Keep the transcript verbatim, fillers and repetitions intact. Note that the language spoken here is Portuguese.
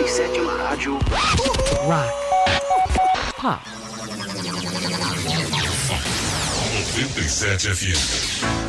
Sétima Rádio Rock. Pop. noventa e sete F M.